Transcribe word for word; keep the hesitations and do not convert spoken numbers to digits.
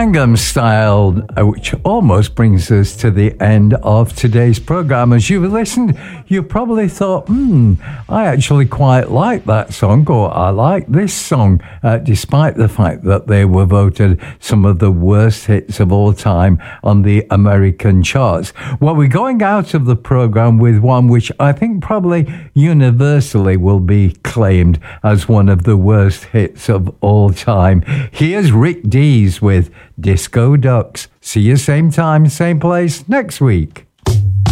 Gangnam Style, which almost brings us to the end of today's program. As you've listened, you probably thought, hmm, I actually quite like that song, or I like this song, uh, despite the fact that they were voted some of the worst hits of all time on the American charts. Well, we're going out of the program with one which I think probably universally will be claimed as one of the worst hits of all time. Here's Rick Dees with Disco Ducks. See you same time, same place next week.